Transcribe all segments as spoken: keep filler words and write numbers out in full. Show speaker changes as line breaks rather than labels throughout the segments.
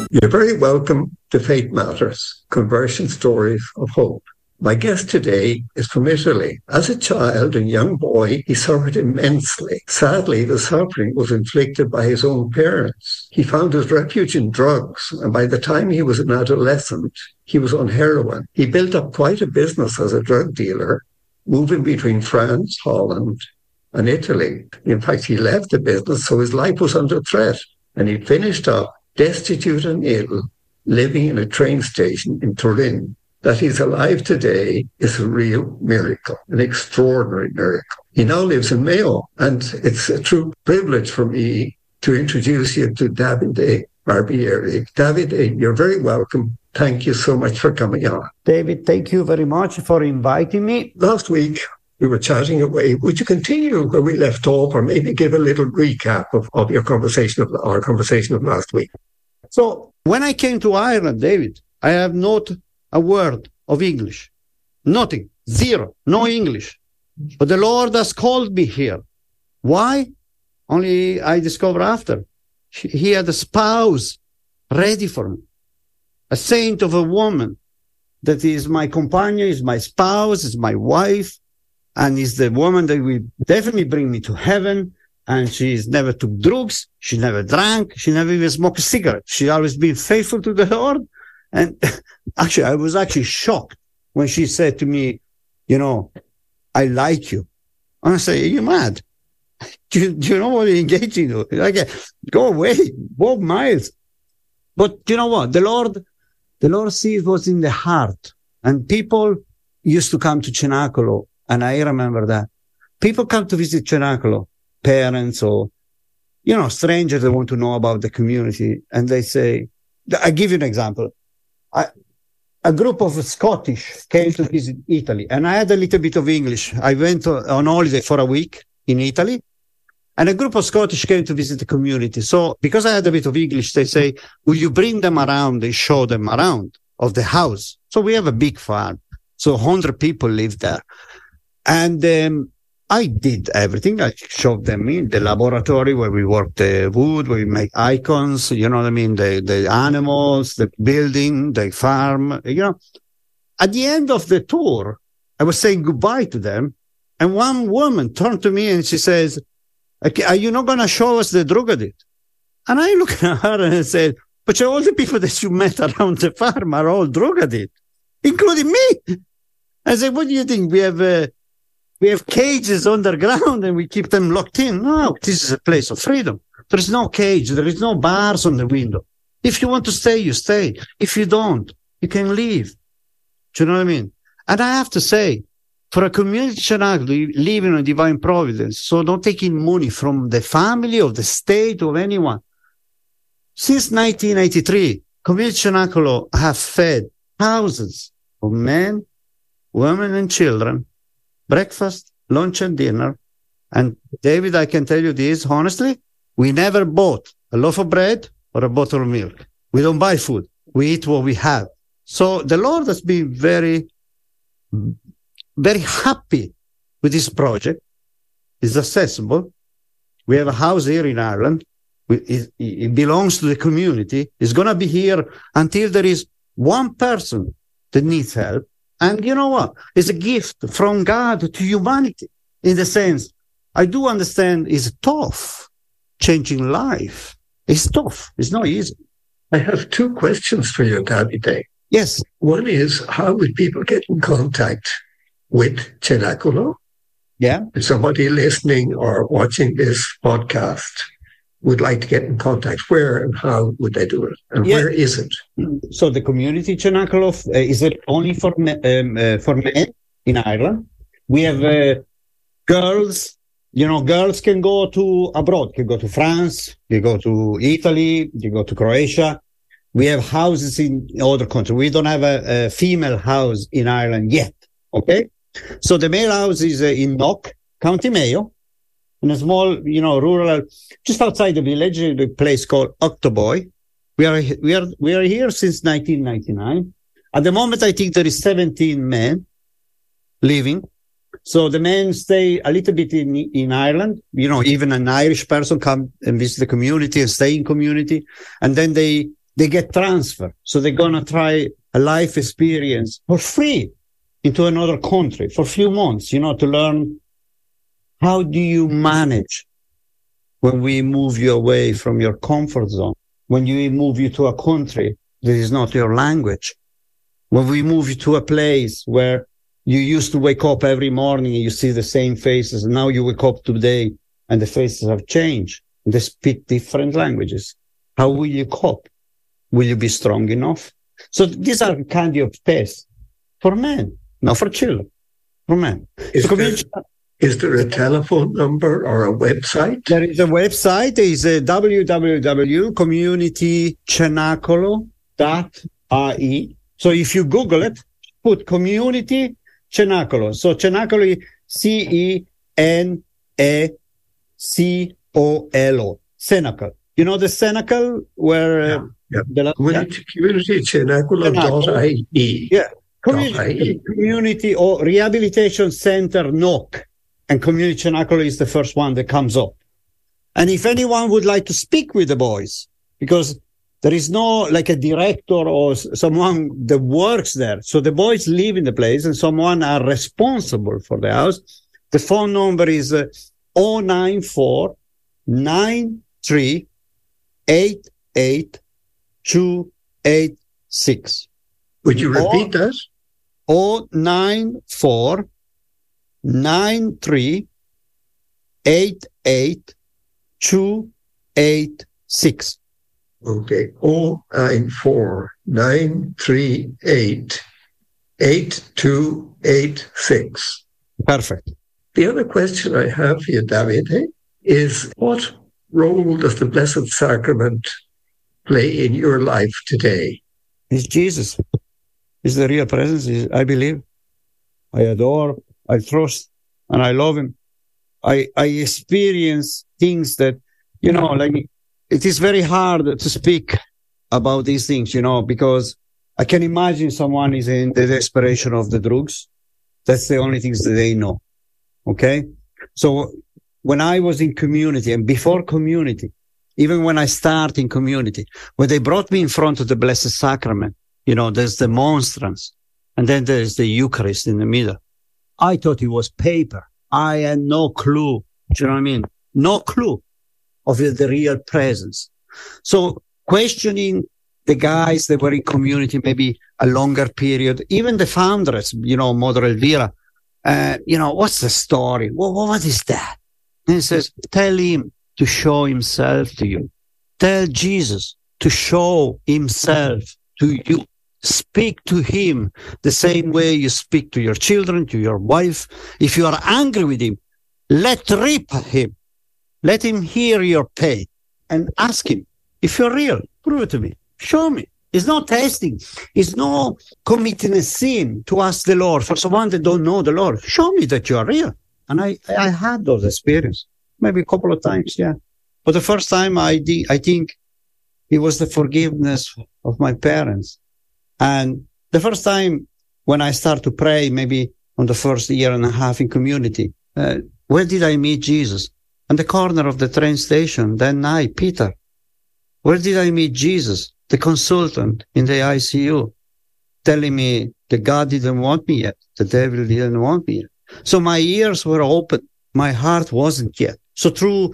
You're very welcome to Faith Matters, Conversion Stories of Hope. My guest today is from Italy. As a child and young boy, he suffered immensely. Sadly, the suffering was inflicted by his own parents. He found his refuge in drugs, and by the time he was an adolescent, he was on heroin. He built up quite a business as a drug dealer, moving between France, Holland, and Italy. In fact, he left the business, so his life was under threat, and he finished up destitute and ill, living in a train station in Turin. That he's alive today is a real miracle, an extraordinary miracle. He now lives in Mayo, and it's a true privilege for me to introduce you to Davide Barbieri. Davide, you're very welcome. Thank you so much for coming on.
David, thank you very much for inviting me.
Last week, we were chatting away. Would you continue where we left off, or maybe give a little recap of, of your conversation of our conversation of last week?
So when I came to Ireland, David, I have not a word of English. Nothing. Zero. No English. But the Lord has called me here. Why? Only I discovered after. He had a spouse ready for me. A saint of a woman that is my companion, is my spouse, is my wife, and is the woman that will definitely bring me to heaven. And she's never took drugs. She never drank. She never even smoked a cigarette. She always been faithful to the Lord. And actually, I was actually shocked when she said to me, you know, I like you. And I say, are you mad? Do you, do you know what you're engaging in? Like, go away, walk miles. But you know what? The Lord, the Lord sees what's in the heart. And people used to come to Cenacolo. And I remember that. People come to visit Cenacolo, parents or, you know, strangers that want to know about the community. And they say, I give you an example. I, a group of Scottish came to visit Italy, and I had a little bit of English. I went on holiday for a week in Italy, and a group of Scottish came to visit the community. So because I had a bit of English, they say, will you bring them around and show them around of the house? So we have a big farm. So one hundred people live there. And um, I did everything. I showed them in the laboratory where we work the wood, where we make icons, you know what I mean? The, the animals, the building, the farm, you know. At the end of the tour, I was saying goodbye to them. And one woman turned to me and she says, okay, are you not going to show us the drug addict? And I looked at her and I said, but all the people that you met around the farm are all drug addicts, including me. I said, what do you think? We have, uh, We have cages underground and we keep them locked in. No, this is a place of freedom. There is no cage. There is no bars on the window. If you want to stay, you stay. If you don't, you can leave. Do you know what I mean? And I have to say, for a community Cenacolo, living on divine providence, so not taking money from the family or the state or anyone. Since nineteen eighty-three, community Cenacolo have fed thousands of men, women, and children breakfast, lunch, and dinner. And David, I can tell you this honestly, we never bought a loaf of bread or a bottle of milk. We don't buy food. We eat what we have. So the Lord has been very, very happy with this project. It's accessible. We have a house here in Ireland. It, it belongs to the community. It's going to be here until there is one person that needs help. And you know what? It's a gift from God to humanity in the sense, I do understand it's tough changing life. It's tough. It's not easy.
I have two questions for you, Davide.
Yes.
One is, how would people get in contact with Cenacolo?
Yeah.
If somebody listening or watching this podcast would like to get in contact, where and how would they do it? And yeah. Where is it?
So the community Cenacolo, uh, is it only for, um, uh, for men in Ireland? We have uh, girls, you know, girls can go to abroad, can go to France, you go to Italy, you go to Croatia. We have houses in other countries. We don't have a, a female house in Ireland yet, okay? So the male house is uh, in Knock, County Mayo, in a small, you know, rural, just outside the village, a place called Octoboy. We are, we are, we are here since nineteen ninety-nine. At the moment, I think there is seventeen men living. So the men stay a little bit in, in Ireland. You know, even an Irish person come and visit the community and stay in community. And then they, they get transferred. So they're going to try a life experience for free into another country for a few months, you know, to learn how do you manage when we move you away from your comfort zone, when we move you to a country that is not your language, when we move you to a place where you used to wake up every morning and you see the same faces, and now you wake up today and the faces have changed and they speak different languages. How will you cope? Will you be strong enough? So these are kind of tests for men, not for children, for men.
Is,
so
there, is there a telephone number or a website?
There is a website. There is a w w w dot community cenacolo dot i e. So if you Google it, put Community Cenacolo. So Cenacolo is C E N A C O L O. Cenacle. You know the cenacle where...
Yeah,
uh,
yeah.
The,
community, community cenacolo dot i e.
Yeah. Community, community or Rehabilitation Center N O C. And Community Cenacolo is the first one that comes up. And if anyone would like to speak with the boys, because there is no like a director or someone that works there. So the boys live in the place and someone are responsible for the house. The phone number is uh, zero nine four nine three eight eight two eight six.
Would you repeat that?
zero nine four nine three eight eight two eight six.
Okay, oh nine four nine three eight eight two eight six.
Perfect.
The other question I have for you, Davide, is what role does the Blessed Sacrament play in your life today?
It's Jesus. It's the real presence. It's, I believe. I adore, I trust, and I love him. I, I experience things that, you know, like, it is very hard to speak about these things, you know, because I can imagine someone is in the desperation of the drugs. That's the only things that they know. Okay. So when I was in community and before community, even when I start in community, when they brought me in front of the Blessed Sacrament, you know, there's the monstrance and then there's the Eucharist in the middle. I thought it was paper. I had no clue. Do you know what I mean? No clue of the real presence. So questioning the guys that were in community, maybe a longer period, even the founders, you know, Mother Elvira, uh, you know, what's the story? What, what is that? And he says, tell him to show himself to you. Tell Jesus to show himself to you. Speak to him the same way you speak to your children, to your wife. If you are angry with him, let rip him. Let him hear your pain and ask him, if you're real, prove it to me. Show me. It's not testing. It's not committing a sin to ask the Lord for someone that don't know the Lord. Show me that you are real. And I, I had those experiences, maybe a couple of times, yeah. But the first time I did, I think it was the forgiveness of my parents. And the first time when I start to pray, maybe on the first year and a half in community, uh, where did I meet Jesus? On the corner of the train station that night, Peter. Where did I meet Jesus? The consultant in the I C U, telling me that God didn't want me yet. The devil didn't want me yet. So my ears were open. My heart wasn't yet. So through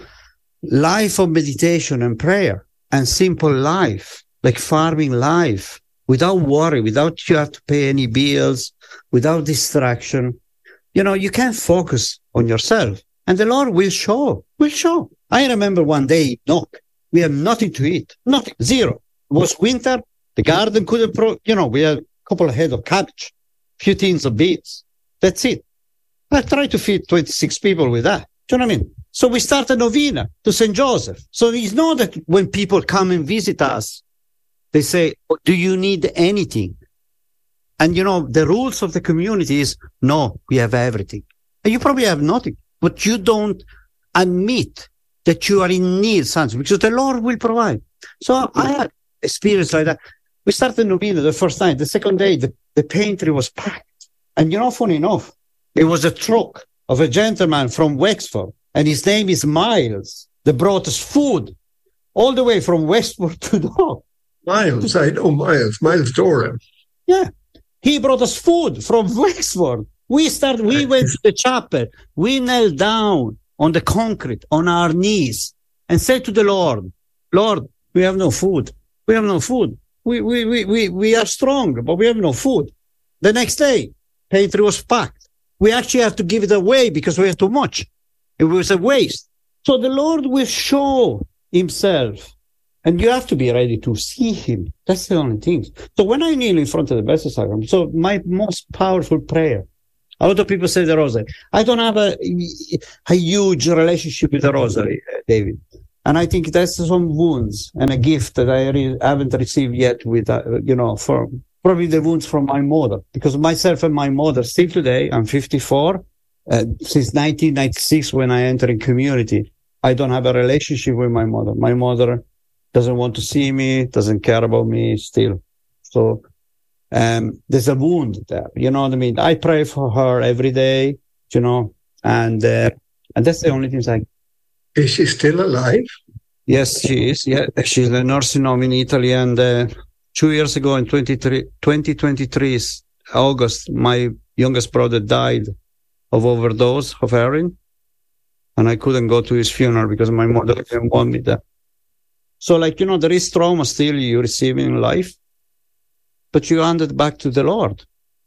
life of meditation and prayer and simple life, like farming life, without worry, without you have to pay any bills, without distraction, you know, you can focus on yourself. And the Lord will show, will show. I remember one day, no, we had nothing to eat, nothing, zero. It was winter. The garden couldn't, pro- you know, we had a couple of heads of cabbage, a few tins of beans. That's it. I tried to feed twenty-six people with that. Do you know what I mean? So we started novena to Saint Joseph. So it's not that when people come and visit us, they say, oh, do you need anything? And, you know, the rules of the community is, no, we have everything. And you probably have nothing, but you don't admit that you are in need of something because the Lord will provide. So I had experience like that. We started novena the first time. The second day, the, the pantry was packed. And, you know, funny enough, it was a truck of a gentleman from Wexford, and his name is Miles, that brought us food all the way from Westport to Dock.
Miles, I know Miles, Miles Doran.
Yeah. He brought us food from Wexford. We started, we went to the chapel. We knelt down on the concrete, on our knees, and said to the Lord, Lord, we have no food. We have no food. We, we, we, we, we are strong, but we have no food. The next day, pantry was packed. We actually have to give it away because we have too much. It was a waste. So the Lord will show himself. And you have to be ready to see him. That's the only thing. So when I kneel in front of the Blessed Sacrament, so my most powerful prayer, a lot of people say the Rosary. I don't have a, a huge relationship with the Rosary, David. And I think that's some wounds and a gift that I re- haven't received yet with, uh, you know, for probably the wounds from my mother. Because myself and my mother, still today, I'm fifty-four, uh, since nineteen ninety-six when I entered in community, I don't have a relationship with my mother. My mother doesn't want to see me, doesn't care about me still. So um, there's a wound there, you know what I mean? I pray for her every day, you know, and uh, and that's the only thing I...
Is she still alive?
Yes, she is. Yeah, she's a nursing home in Italy. And uh, two years ago in twenty twenty-three, August, my youngest brother died of overdose of heroin. And I couldn't go to his funeral because my mother didn't want me there. So, like, you know, there is trauma still you receive in life, but you hand it back to the Lord.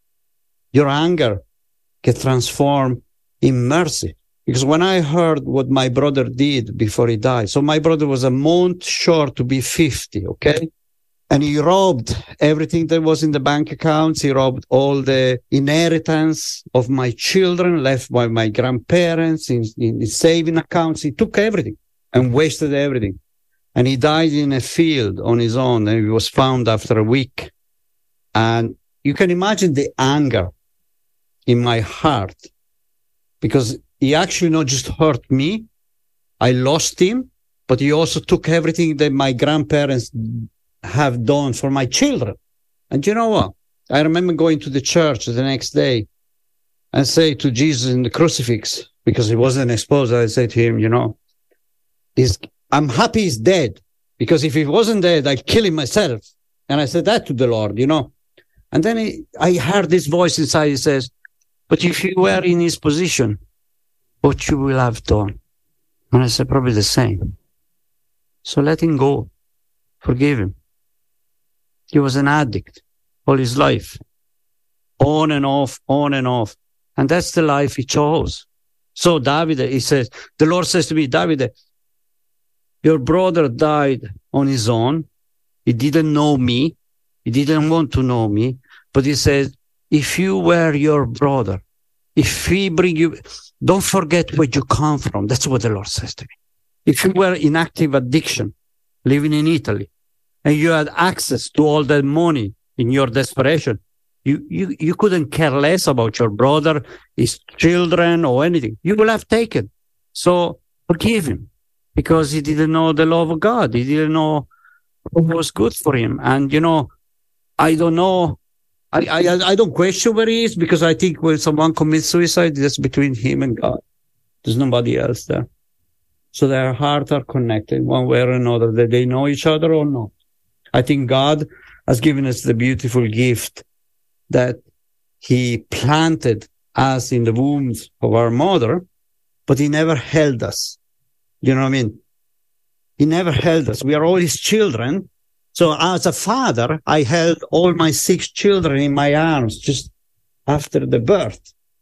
Your anger gets transformed in mercy. Because when I heard what my brother did before he died, so my brother was a month short to be fifty, okay? And he robbed everything that was in the bank accounts. He robbed all the inheritance of my children left by my grandparents in, in saving accounts. He took everything and wasted everything. And he died in a field on his own, and he was found after a week. And you can imagine the anger in my heart, because he actually not just hurt me. I lost him, but he also took everything that my grandparents have done for my children. And you know what? I remember going to the church the next day and say to Jesus in the crucifix, because he wasn't exposed, I said to him, you know, he's I'm happy he's dead, because if he wasn't dead, I'd kill him myself. And I said that to the Lord, you know. And then he, I heard this voice inside. He says, but if you were in his position, what you will have done? And I said, probably the same. So let him go. Forgive him. He was an addict all his life. On and off, on and off. And that's the life he chose. So David, he says, the Lord says to me, David, your brother died on his own. He didn't know me. He didn't want to know me. But he says, if you were your brother, if he bring you, don't forget where you come from. That's what the Lord says to me. If you were in active addiction, living in Italy, and you had access to all that money in your desperation, you, you, you couldn't care less about your brother, his children, or anything. You will have taken. So forgive him. Because he didn't know the love of God. He didn't know what was good for him. And, you know, I don't know. I, I, I don't question where he is, because I think when someone commits suicide, that's between him and God. There's nobody else there. So their hearts are connected one way or another, that they know each other or not. I think God has given us the beautiful gift that he planted us in the wombs of our mother, but he never held us. You know what I mean? He never held us. We are all his children. So as a father, I held all my six children in my arms just after the birth.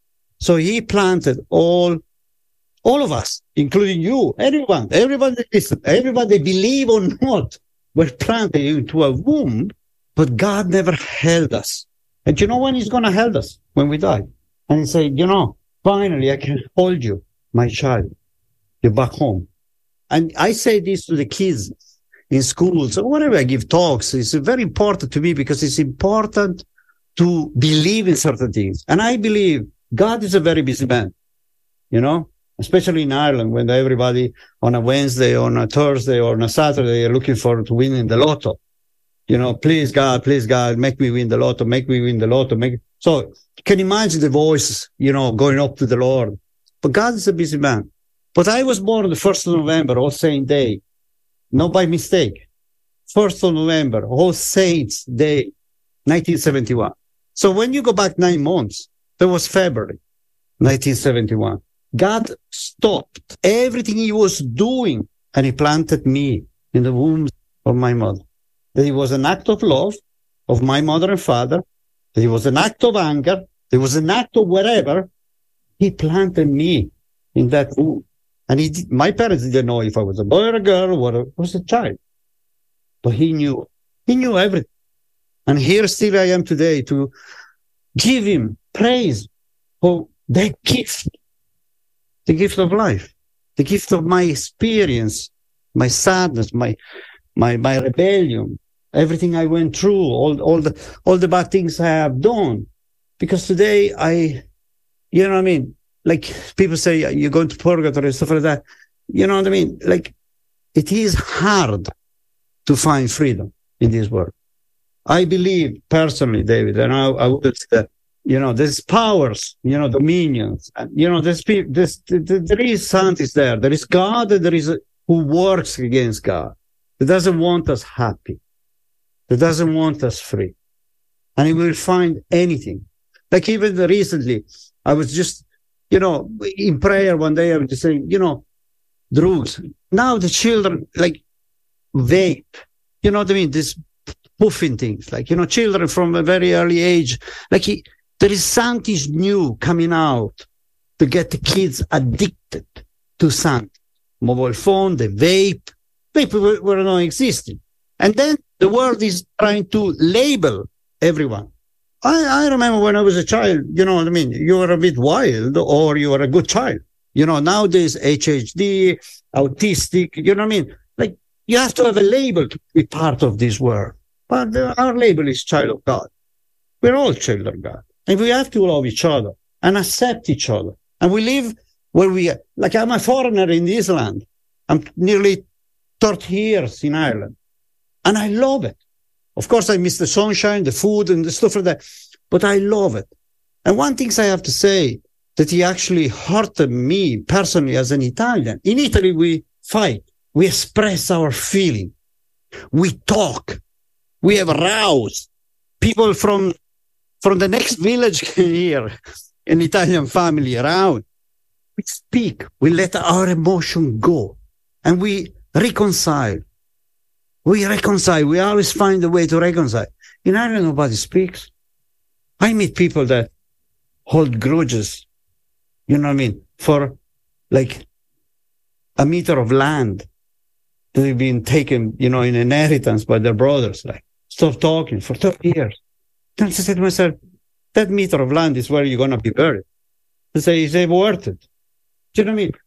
So he planted all, all of us, including you, everyone, everybody listen, everybody believe or not, were planted into a womb, but God never held us. And you know when he's going to hold us? When we die. And he said, you know, finally I can hold you, my child. You're back home. And I say this to the kids in schools or whenever I give talks. It's very important to me, because it's important to believe in certain things. And I believe God is a very busy man, you know, especially in Ireland, when everybody on a Wednesday, on a Thursday, or on a Saturday are looking forward to winning the lotto. You know, please God, please God, make me win the lotto, make me win the lotto. Make So you can imagine the voices, you know, going up to the Lord. But God is a busy man. But I was born on the first of November, All Saints' Day, not by mistake. first of November, All Saints Day, nineteen seventy-one. So when you go back nine months, that was February, nineteen seventy-one. God stopped everything he was doing and he planted me in the womb of my mother. That it was an act of love of my mother and father. That it was an act of anger. It was an act of whatever. He planted me in that womb. And he did, my parents didn't know if I was a boy or a girl or I was a child. But he knew. He knew everything. And here still I am today to give him praise for that gift. The gift of life. The gift of my experience, my sadness, my my my rebellion, everything I went through, all all the all the bad things I have done. Because today I, you know what I mean? Like people say you're going to purgatory and stuff like that. You know what I mean? Like it is hard to find freedom in this world. I believe personally, David, and I, I would say that, you know, there's powers, you know, dominions, and, you know, there's, there's, there is scientists there. There is God, and there is a, who works against God. That doesn't want us happy. That doesn't want us free. And he will find anything. Like even recently, I was just, you know, in prayer one day, I was just saying, you know, drugs. Now the children, like, vape. You know what I mean? This puffing things. Like, you know, children from a very early age, like he, there is something new coming out to get the kids addicted to something. Mobile phone, the vape. Vape were, were not existing. And then the world is trying to label everyone. I, I remember when I was a child, you know what I mean? You were a bit wild or you were a good child. You know, nowadays, H H D, autistic, you know what I mean? Like, you have to have a label to be part of this world. But the, our label is child of God. We're all children of God. And we have to love each other and accept each other. And we live where we are. Like I'm a foreigner in this land. I'm nearly thirty years in Ireland. And I love it. Of course, I miss the sunshine, the food, and the stuff like that. But I love it. And one thing I have to say, that he actually hurted me personally as an Italian. In Italy, we fight. We express our feeling. We talk. We have rows. People from From the next village here, an Italian family around, we speak, we let our emotion go, and we reconcile. We reconcile. We always find a way to reconcile. In Ireland, nobody speaks. I meet people that hold grudges, you know what I mean, for like a meter of land that they've been taken, you know, in inheritance by their brothers. Like, stop talking for thirty years. Then I said to myself, that meter of land is where you're going to be buried. I say, is it worth it? Do you know what I mean?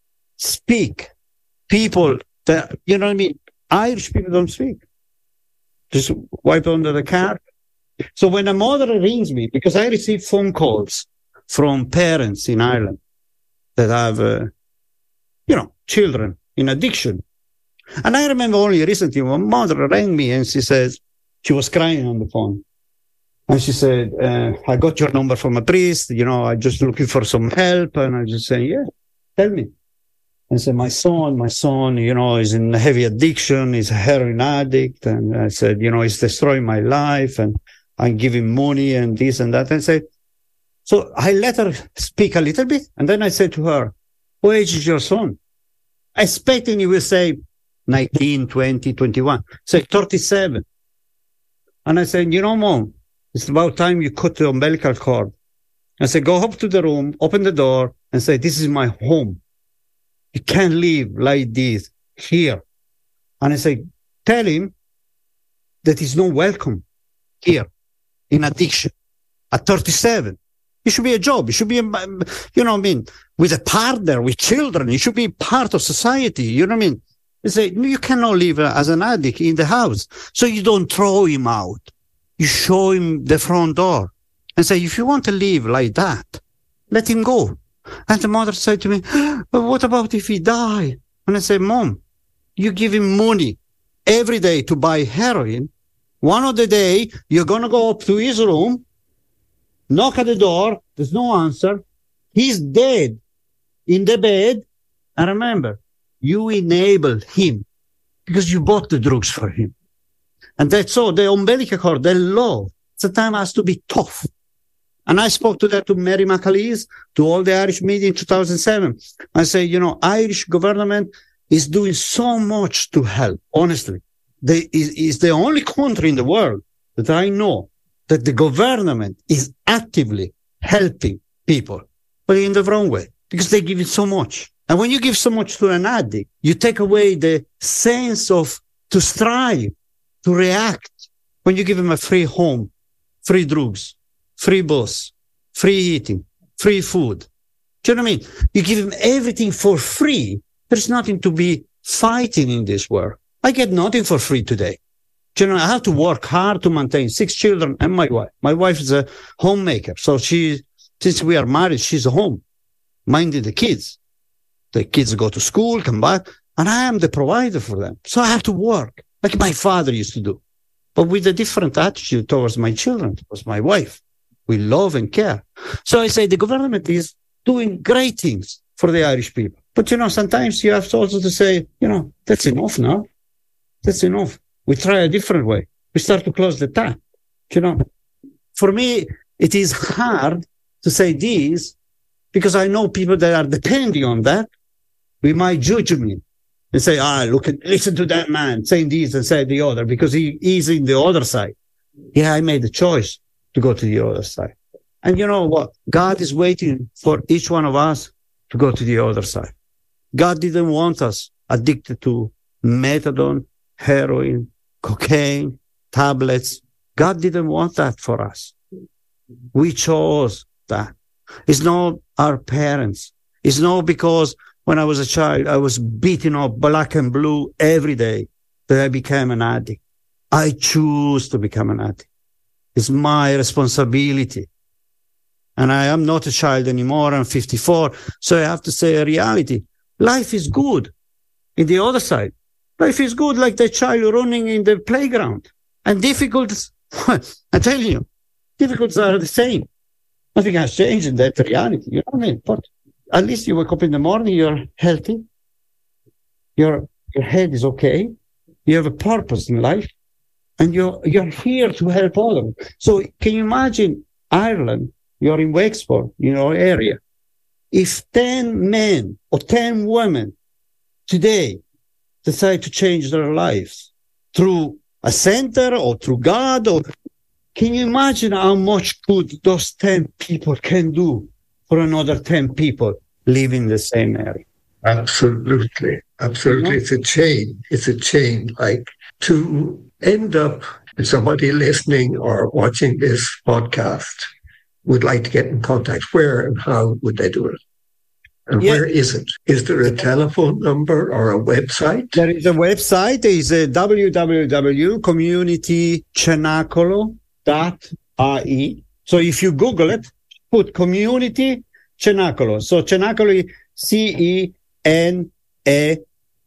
Speak. People that, you know what I mean? Irish people don't speak. Just wipe under the car. So when a mother rings me, because I receive phone calls from parents in Ireland that have, uh, you know, children in addiction. And I remember only recently one mother rang me and she says, she was crying on the phone. And she said, uh, I got your number from a priest, you know, I'm just looking for some help. And I just said, yeah, tell me. And I said, my son, my son, you know, is in heavy addiction, he's a heroin addict. And I said, you know, he's destroying my life and I give him money and this and that. And I said, so I let her speak a little bit. And then I said to her, what age is your son? Expecting he will say nineteen, twenty, twenty-one. Say thirty-seven. And I said, you know, Mom, it's about time you cut the umbilical cord. I said, go up to the room, open the door, and say, this is my home. You can't live like this here. And I say, tell him that he's not welcome here in addiction at thirty-seven. It should be a job. It should be, a, you know what I mean, with a partner, with children. It should be part of society. You know what I mean? They say, you cannot live as an addict in the house. So you don't throw him out. You show him the front door and say, if you want to live like that, let him go. And the mother said to me, but what about if he die? And I said, Mom, you give him money every day to buy heroin. One of the day, you're going to go up to his room, knock at the door. There's no answer. He's dead in the bed. And remember, you enable him because you bought the drugs for him. And that's all. The umbilical cord, the law, sometimes has to be tough. And I spoke to that to Mary McAleese, to all the Irish media in two thousand seven. I say, you know, Irish government is doing so much to help, honestly. They is, is the only country in the world that I know that the government is actively helping people, but in the wrong way, because they give it so much. And when you give so much to an addict, you take away the sense of to strive, to react. When you give him a free home, free drugs, free bus, free eating, free food. Do you know what I mean? You give him everything for free. There's nothing to be fighting in this world. I get nothing for free today. Do you know, I have to work hard to maintain six children and my wife. My wife is a homemaker. So she, since we are married, she's home, minding the kids. The kids go to school, come back, and I am the provider for them. So I have to work like my father used to do, but with a different attitude towards my children, towards my wife. We love and care. So I say the government is doing great things for the Irish people. But, you know, sometimes you have to also to say, you know, that's enough now. That's enough. We try a different way. We start to close the tap. You know, for me, it is hard to say this because I know people that are depending on that. We might judge me and say, ah, look, listen to that man saying this and say the other because he is in the other side. Yeah, I made the choice to go to the other side. And you know what? God is waiting for each one of us to go to the other side. God didn't want us addicted to methadone, heroin, cocaine, tablets. God didn't want that for us. We chose that. It's not our parents. It's not because when I was a child, I was beaten up black and blue every day that I became an addict. I choose to become an addict. It's my responsibility. And I am not a child anymore. I'm fifty-four. So I have to say a reality. Life is good in the other side. Life is good like the child running in the playground. And difficulties, I tell you, difficulties are the same. Nothing has changed in that reality. You know what I mean? But at least you wake up in the morning, you're healthy. Your, your head is okay. You have a purpose in life. And you're, you're here to help others. So can you imagine Ireland? You're in Wexford, in your area. If ten men or ten women today decide to change their lives through a center or through God, or can you imagine how much good those ten people can do for another ten people living in the same area?
Absolutely. Absolutely. You know? It's a chain. It's a chain. Like to end up, if somebody listening or watching this podcast would like to get in contact, where and how would they do it? And yeah. Where is it? Is there a telephone number or a website?
There is a website. There is a w w w dot community cenacolo dot i e. So if you Google it, put Community Cenacolo. So Cenacolo is C E N A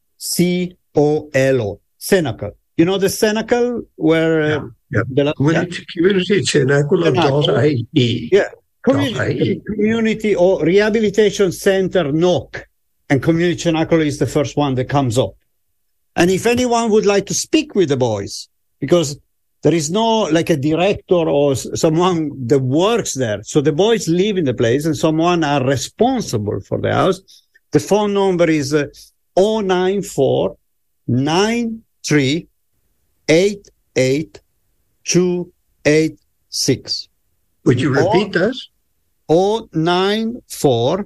C O L O. Cenacle. You know the Cenacle where...
Yeah. Yeah. The, community, yeah. community Cenacolo dot i e.
Yeah. Community, community or Rehabilitation Center N O C. And Community Cenacolo is the first one that comes up. And if anyone would like to speak with the boys, because there is no like a director or someone that works there. So the boys live in the place and someone are responsible for the house. The phone number is uh, zero nine four nine three eight eight two eight six.
Would you repeat that?
zero nine four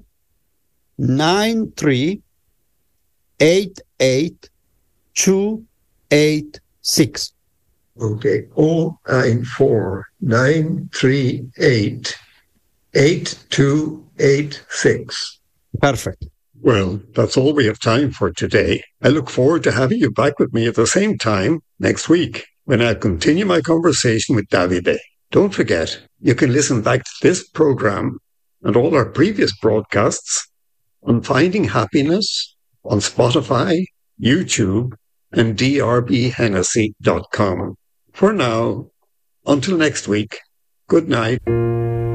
nine three eight eight two eight six.
Okay, zero nine four nine three eight eight two eight six.
Perfect.
Well, that's all we have time for today. I look forward to having you back with me at the same time next week when I continue my conversation with Davide. Don't forget, you can listen back to this program and all our previous broadcasts on Finding Happiness on Spotify, YouTube, and d r b hennessy dot com. For now, until next week, good night.